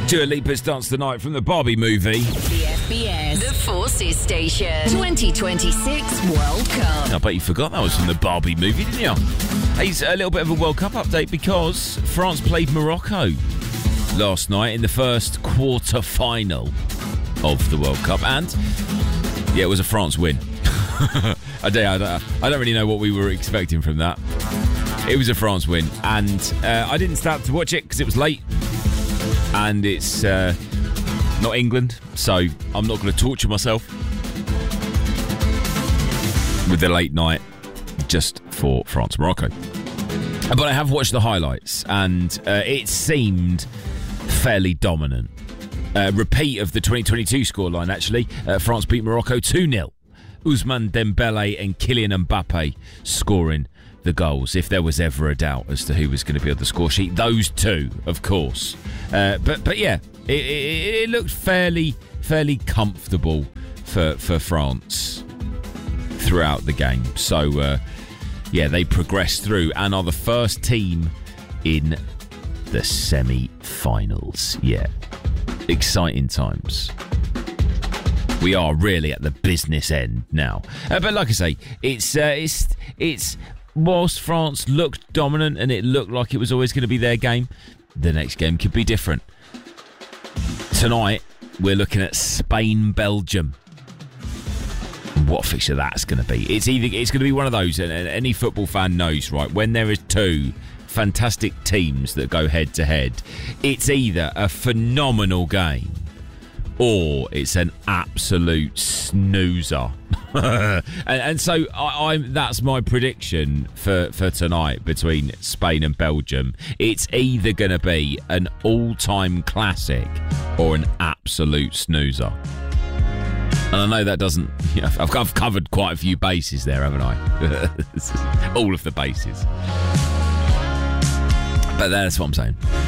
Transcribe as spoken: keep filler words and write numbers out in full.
Dua Lipa's Dance the Night from the Barbie movie. The F B S, the Forces Station, twenty twenty-six World Cup. I bet you forgot that was from the Barbie movie, didn't you? Hey, a little bit of a World Cup update because France played Morocco last night in the first quarter-final of the World Cup, and yeah, it was a France win. I, don't, I, don't, I don't really know what we were expecting from that. It was a France win, and uh, I didn't start to watch it because it was late, and it's uh, not England, so I'm not going to torture myself with the late night just for France-Morocco. But I have watched the highlights, and uh, it seemed fairly dominant. Uh, repeat of the twenty twenty-two scoreline, actually. Uh, France beat Morocco two nil. Ousmane Dembele and Kylian Mbappe scoring the goals. If there was ever a doubt as to who was going to be on the score sheet, those two, of course. Uh, but but yeah, it, it, it looked fairly fairly comfortable for for France throughout the game. So uh, yeah, they progressed through and are the first team in the semi-finals. Yeah, exciting times. We are really at the business end now. Uh, but like I say, it's uh, it's it's whilst France looked dominant and it looked like it was always going to be their game, the next game could be different. Tonight, we're looking at Spain-Belgium. What a fixture that's going to be. It's either it's going to be one of those, and any football fan knows, right, when there is two fantastic teams that go head-to-head, it's either a phenomenal game or it's an absolute snoozer. and, and so I, I'm that's my prediction for, for tonight between Spain and Belgium. It's either going to be an all-time classic or an absolute snoozer. And I know that doesn't... You know, I've, I've covered quite a few bases there, haven't I? All of the bases. But that's what I'm saying.